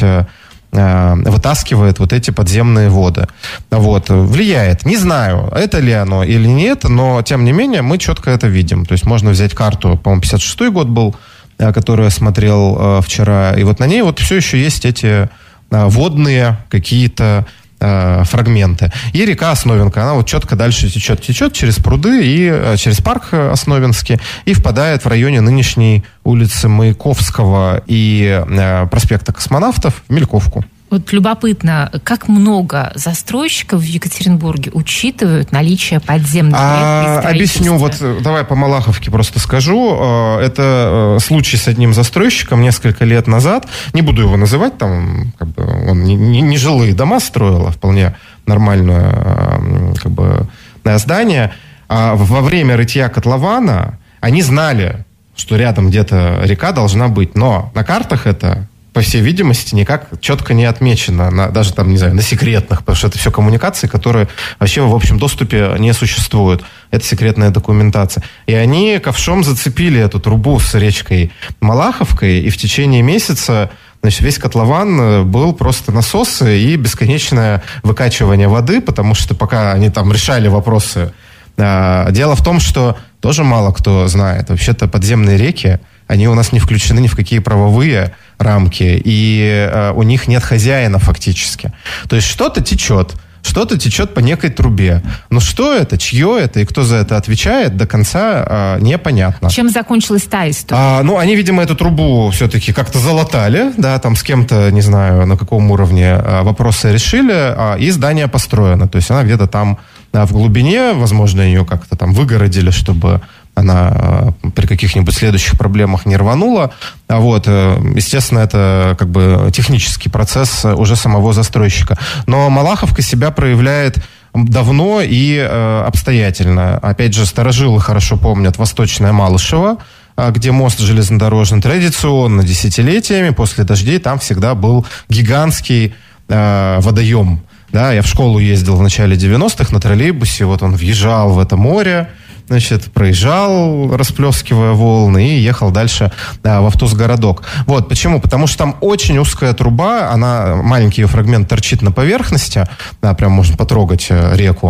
вытаскивает эти подземные воды. Влияет. Не знаю, это ли оно или нет, но, тем не менее, мы четко это видим. То есть можно взять карту, по-моему, 56-й год был, которую я смотрел вчера, и на ней все еще есть эти водные какие-то фрагменты. И река Основенка, она четко дальше течет через пруды и через парк Основенский и впадает в районе нынешней улицы Маяковского и проспекта Космонавтов в Мельковку. Любопытно, как много застройщиков в Екатеринбурге учитывают наличие подземных рек при строительстве? Объясню, давай по Малаховке просто скажу. Это случай с одним застройщиком несколько лет назад. Не буду его называть, там он не жилые дома строил, а вполне нормальное здание. Во время рытья котлована они знали, что рядом где-то река должна быть, но на картах это, по всей видимости, никак четко не отмечено, даже там, не знаю, на секретных, потому что это все коммуникации, которые вообще в общем доступе не существуют. Это секретная документация. И они ковшом зацепили эту трубу с речкой Малаховкой, и в течение месяца весь котлован был просто насосы и бесконечное выкачивание воды, потому что пока они там решали вопросы. Дело в том, что тоже мало кто знает. Вообще-то подземные реки, они у нас не включены ни в какие правовые рамки, и у них нет хозяина фактически. То есть что-то течет по некой трубе. Но что это, чье это и кто за это отвечает, до конца непонятно. Чем закончилась та история? Они, видимо, эту трубу все-таки как-то залатали, да, там с кем-то, не знаю, на каком уровне вопросы решили, и здание построено. То есть она где-то там в глубине, возможно, ее как-то там выгородили, чтобы она при каких-нибудь следующих проблемах не рванула. Естественно, это технический процесс уже самого застройщика. Но Малаховка себя проявляет давно и обстоятельно. Опять же, старожилы хорошо помнят Восточное Малышево, где мост железнодорожный, традиционно десятилетиями после дождей там всегда был гигантский водоем. Да, я в школу ездил в начале 90-х на троллейбусе, он въезжал в это море, проезжал, расплескивая волны, и ехал дальше в Автозгородок. Почему? Потому что там очень узкая труба, маленький ее фрагмент торчит на поверхности, прям можно потрогать реку,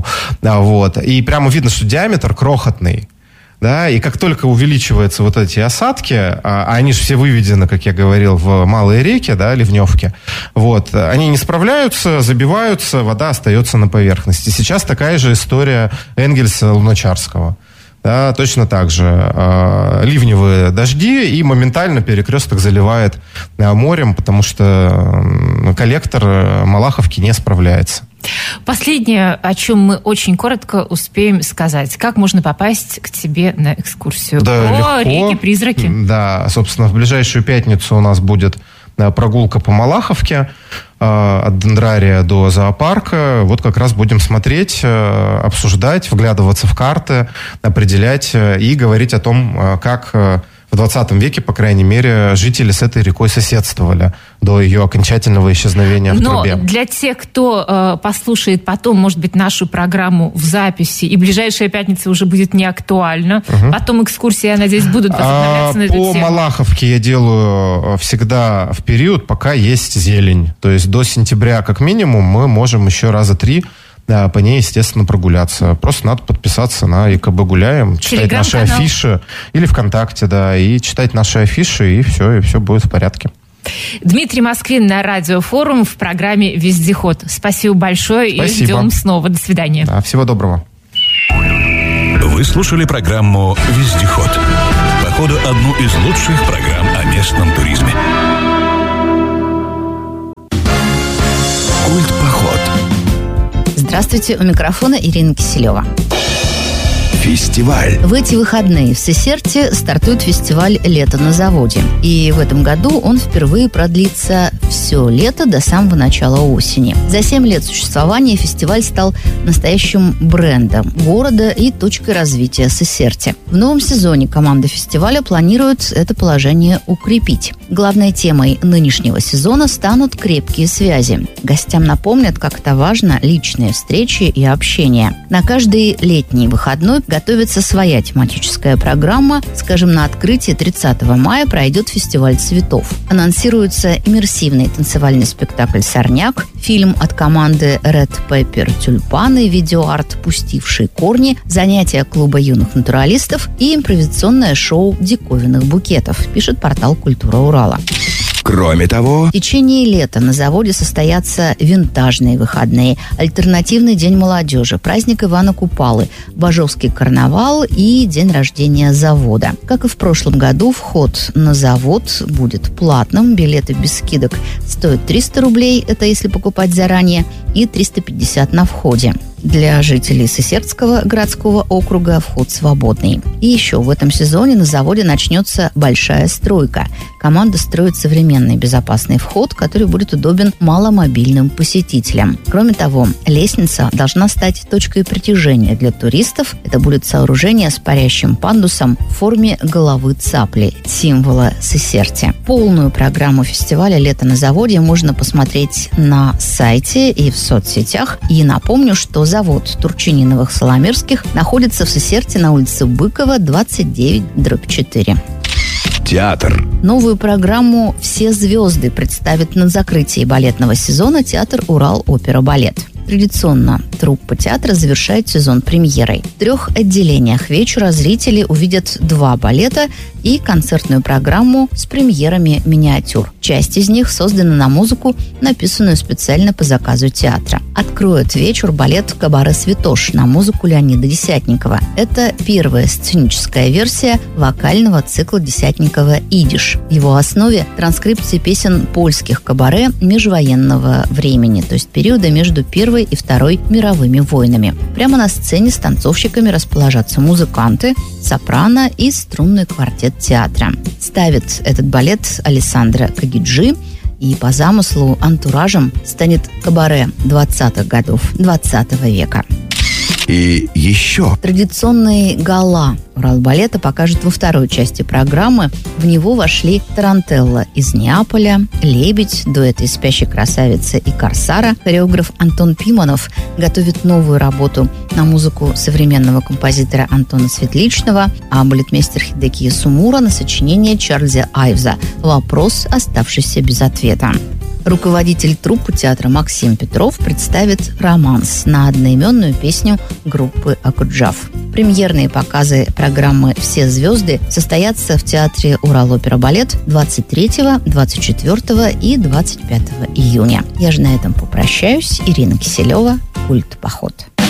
и прямо видно, что диаметр крохотный. Да, и как только увеличиваются эти осадки, а они же все выведены, как я говорил, в малые реки, да, ливневки, они не справляются, забиваются, вода остается на поверхности. Сейчас такая же история Энгельса Луначарского. Да, точно так же. Ливневые дожди, и моментально перекресток заливает морем, потому что коллектор Малаховки не справляется. Последнее, о чем мы очень коротко успеем сказать. Как можно попасть к тебе на экскурсию? Да, легко. Реки-призраки. Да, собственно, в ближайшую пятницу у нас будет прогулка по Малаховке от Дендрария до зоопарка. Как раз будем смотреть, обсуждать, вглядываться в карты, определять и говорить о том, как в 20 веке, по крайней мере, жители с этой рекой соседствовали до ее окончательного исчезновения в трубе. Но для тех, кто послушает потом, может быть, нашу программу в записи, и ближайшая пятница уже будет не актуальна, потом экскурсии, я надеюсь, будут возобновляться на эту тему. По Малаховке я делаю всегда в период, пока есть зелень. То есть до сентября, как минимум, мы можем еще раза 3 по ней, естественно, прогуляться. Просто надо подписаться на ИКБ Гуляем, читать наши афиши, или ВКонтакте, да, и читать наши афиши, и все будет в порядке. Дмитрий Москвин на Радиофорум в программе «Вездеход». Спасибо большое. Спасибо. И ждем снова. До свидания. Да, всего доброго. Вы слушали программу «Вездеход». Походу, одну из лучших программ о местном туризме. Культпоход. Здравствуйте, у микрофона Ирина Киселева. Фестиваль. В эти выходные в Сесерте стартует фестиваль «Лето на заводе». И в этом году он впервые продлится все лето до самого начала осени. За 7 лет существования фестиваль стал настоящим брендом города и точкой развития Сесерте. В новом сезоне команда фестиваля планирует это положение укрепить. Главной темой нынешнего сезона станут крепкие связи. Гостям напомнят, как это важно, личные встречи и общение. На каждый летний выходной готовится своя тематическая программа. Скажем, на открытии 30 мая пройдет фестиваль цветов. Анонсируется иммерсивный танцевальный спектакль «Сорняк», фильм от команды Red Pepper «Тюльпаны», видеоарт «Пустившие корни», занятия клуба юных натуралистов и импровизационное шоу диковинных букетов, пишет портал «Культура Урала». Кроме того, в течение лета на заводе состоятся винтажные выходные, альтернативный день молодежи, праздник Ивана Купалы, Бажовский карнавал и день рождения завода. Как и в прошлом году, вход на завод будет платным, билеты без скидок стоят 300 рублей, это если покупать заранее, и 350 на входе. Для жителей Сесертского городского округа вход свободный. И еще в этом сезоне на заводе начнется большая стройка. Команда строит современный безопасный вход, который будет удобен маломобильным посетителям. Кроме того, лестница должна стать точкой притяжения для туристов. Это будет сооружение с парящим пандусом в форме головы цапли, символа Сесерти. Полную программу фестиваля «Лето на заводе» можно посмотреть на сайте и в соцсетях. И напомню, что завод Турчининовых-Соломирских находится в Сесерте на улице Быкова, 29/4. театр. Новую программу «Все звезды» представит на закрытии балетного сезона театр «Урал-опера-балет». Традиционно труппа театра завершает сезон премьерой. В 3 отделениях вечера зрители увидят 2 балета и концертную программу с премьерами миниатюр. Часть из них создана на музыку, написанную специально по заказу театра. Откроет вечер балет «Кабаре Святош» на музыку Леонида Десятникова. Это первая сценическая версия вокального цикла Десятникова «Идиш». В его основе транскрипции песен польских кабаре межвоенного времени, то есть периода между Первой и Второй мировыми войнами. Прямо на сцене с танцовщиками расположатся музыканты, сопрано и струнный квартет театра. Ставит этот балет Алессандро Кагиджи, и по замыслу антуражем станет кабаре 20-х годов 20 века. И еще. Традиционные гала Уралбалета покажут во второй части программы. В него вошли тарантелла из Неаполя, лебедь, дуэт из «Спящей красавицы» и «Корсара». Хореограф Антон Пиманов готовит новую работу на музыку современного композитора Антона Светличного, а балетмейстер Хидекия Сумура на сочинение Чарльза Айвза «Вопрос, оставшийся без ответа». Руководитель труппы театра Максим Петров представит романс на одноименную песню группы «Акуджав». Премьерные показы программы «Все звезды» состоятся в театре «Урал-опера-балет» 23, 24 и 25 июня. Я же на этом попрощаюсь. Ирина Киселева, Культпоход.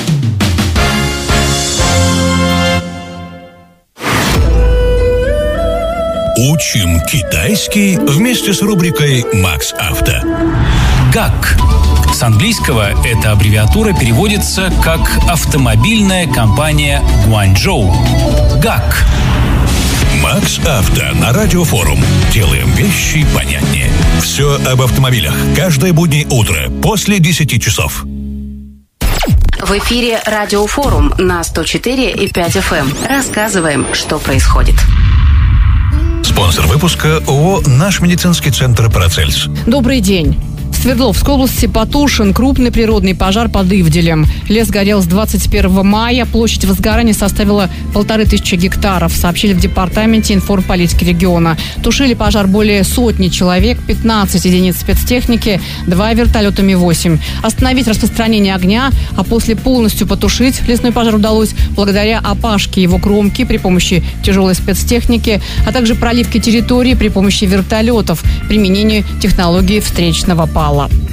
Учим китайский вместе с рубрикой «Макс Авто». ГАК. С английского эта аббревиатура переводится как «Автомобильная компания Гуанчжоу». ГАК. Макс Авто на Радиофорум. Делаем вещи понятнее. Все об автомобилях. Каждое буднее утро после 10 часов. В эфире Радиофорум на 104,5 FM. Рассказываем, что происходит. Спонсор выпуска ООО «Наш медицинский центр Парацельс». Добрый день. В Свердловской области потушен крупный природный пожар под Ивделем. Лес горел с 21 мая. Площадь возгорания составила 1500 гектаров, сообщили в департаменте информполитики региона. Тушили пожар более сотни человек, 15 единиц спецтехники, 2 вертолета Ми-8. Остановить распространение огня, а после полностью потушить лесной пожар удалось благодаря опашке его кромки при помощи тяжелой спецтехники, а также проливке территории при помощи вертолетов, применению технологии встречного пала.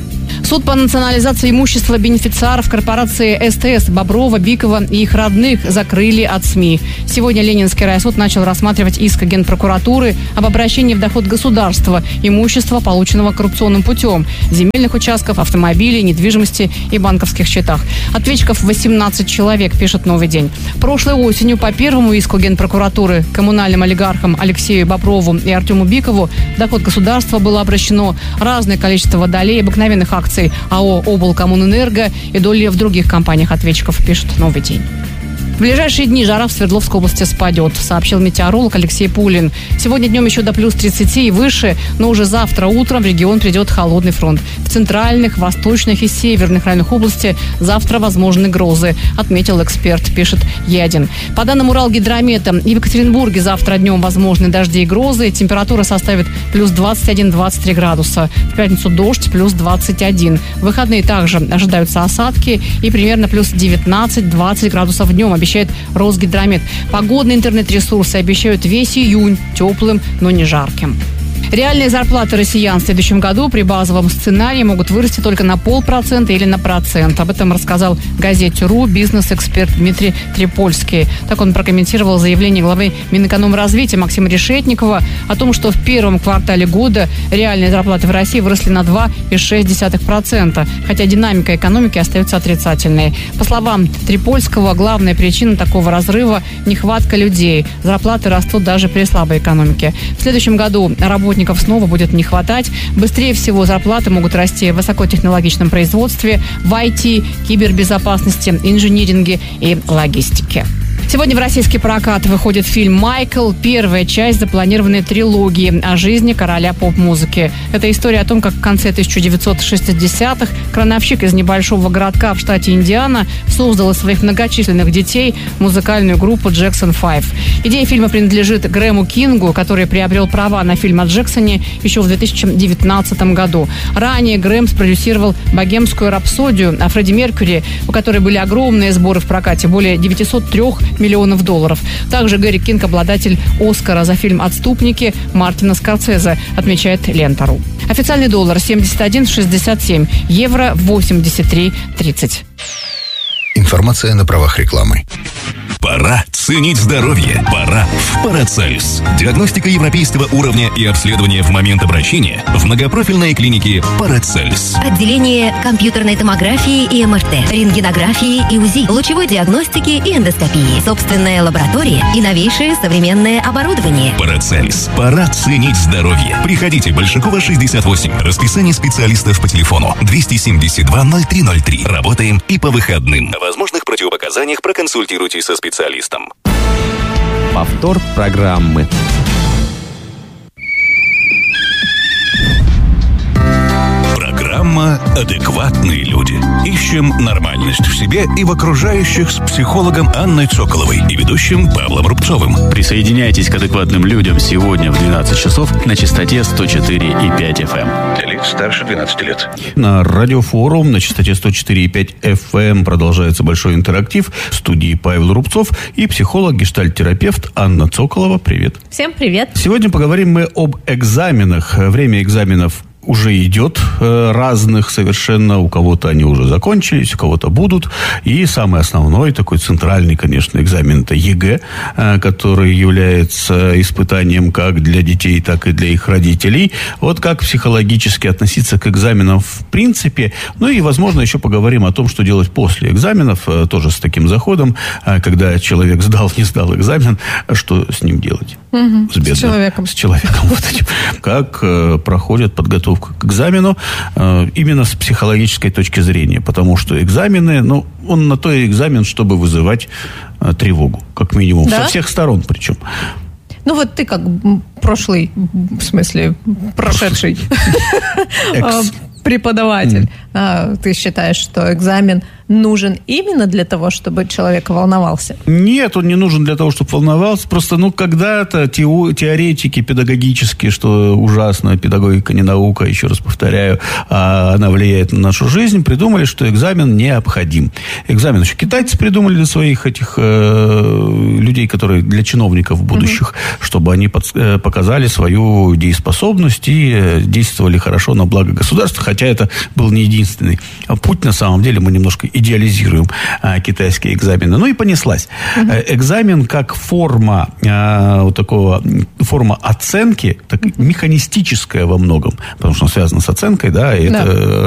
Суд по национализации имущества бенефициаров корпорации СТС Боброва, Бикова и их родных закрыли от СМИ. Сегодня Ленинский райсуд начал рассматривать иск Генпрокуратуры об обращении в доход государства имущества, полученного коррупционным путем, земельных участков, автомобилей, недвижимости и банковских счетах. Ответчиков 18 человек, пишет «Новый день». Прошлой осенью по первому иску Генпрокуратуры коммунальным олигархам Алексею Боброву и Артему Бикову в доход государства было обращено разное количество долей обыкновенных акций АО «Облкоммунэнерго» и доли в других компаниях ответчиков, пишет «Новый день». В ближайшие дни жара в Свердловской области спадет, сообщил метеоролог Алексей Пулин. Сегодня днем еще до плюс 30 и выше, но уже завтра утром в регион придет холодный фронт. В центральных, восточных и северных районах области завтра возможны грозы, отметил эксперт, пишет Е1. По данным Уралгидромета, и в Екатеринбурге завтра днем возможны дожди и грозы. Температура составит плюс 21-23 градуса. В пятницу дождь плюс 21. В выходные также ожидаются осадки и примерно плюс 19-20 градусов днем, обещает Росгидромет. Погодные интернет-ресурсы обещают весь июнь теплым, но не жарким. Реальные зарплаты россиян в следующем году при базовом сценарии могут вырасти только на 0,5% или на 1%. Об этом рассказал газете «РУ» бизнес-эксперт Дмитрий Трипольский. Так он прокомментировал заявление главы Минэкономразвития Максима Решетникова о том, что в первом квартале года реальные зарплаты в России выросли на 2,6%, хотя динамика экономики остается отрицательной. По словам Трипольского, главная причина такого разрыва – нехватка людей. Зарплаты растут даже при слабой экономике. В следующем году работников снова будет не хватать. Быстрее всего зарплаты могут расти в высокотехнологичном производстве, в IT, кибербезопасности, инжиниринге и логистике. Сегодня в российский прокат выходит фильм «Майкл», первая часть запланированной трилогии о жизни короля поп-музыки. Это история о том, как в конце 1960-х крановщик из небольшого городка в штате Индиана создал из своих многочисленных детей музыкальную группу «Джексон 5». Идея фильма принадлежит Грэму Кингу, который приобрел права на фильм о Джексоне еще в 2019 году. Ранее Грэм спродюсировал «Богемскую рапсодию» о Фредди Меркьюри, у которой были огромные сборы в прокате, более 903 миллионов долларов. Также Гэри Кинг – обладатель «Оскара» за фильм «Отступники» Мартина Скорсезе, отмечает Лента.ру. Официальный доллар 71,67, евро 83,30. Информация на правах рекламы. Пора ценить здоровье. Пора в Парацельс. Диагностика европейского уровня и обследование в момент обращения в многопрофильной клинике Парацельс. Отделение компьютерной томографии и МРТ, рентгенографии и УЗИ, лучевой диагностики и эндоскопии, собственная лаборатория и новейшее современное оборудование. Парацельс. Пора ценить здоровье. Приходите, Большакова, 68. Расписание специалистов по телефону 272-0303. Работаем и по выходным. О возможных противопоказаниях проконсультируйтесь со специалистом. Повтор программы. Программа «Адекватные люди». Ищем нормальность в себе и в окружающих с психологом Анной Цоколовой и ведущим Павлом Рубцовым. Присоединяйтесь к «Адекватным людям» сегодня в 12 часов на частоте 104,5 FM. Для лиц старше 12 лет. На радиофорум на частоте 104,5 FM продолжается большой интерактив. В студии Павел Рубцов и психолог-гештальт-терапевт Анна Цоколова. Привет. Всем привет. Сегодня поговорим мы об экзаменах. Время экзаменов уже идет, разных совершенно. У кого-то они уже закончились, у кого-то будут. И самый основной, такой центральный, конечно, экзамен – это ЕГЭ, который является испытанием как для детей, так и для их родителей. Вот как психологически относиться к экзаменам в принципе. Ну и, возможно, еще поговорим о том, что делать после экзаменов, тоже с таким заходом, когда человек сдал, не сдал экзамен, что с ним делать? С бедным, с человеком вот этим. Как проходит подготовка к экзамену именно с психологической точки зрения. Потому что экзамены, он на то и экзамен, чтобы вызывать тревогу. Как минимум. Да? Со всех сторон причем. Ну вот ты как прошедший преподаватель. Ты считаешь, что экзамен нужен именно для того, чтобы человек волновался? Нет, он не нужен для того, чтобы волновался. Просто, когда-то теоретики педагогические, что ужасно, педагогика не наука, еще раз повторяю, она влияет на нашу жизнь, придумали, что экзамен необходим. Экзамен еще китайцы придумали для своих этих людей, которые для чиновников будущих, чтобы они показали свою дееспособность и действовали хорошо на благо государства, хотя это был не единственный путь. На самом деле мы немножко идеализируем китайские экзамены. Ну и понеслась. Экзамен как форма форма оценки, так, механистическая во многом, потому что он связан с оценкой, да, и это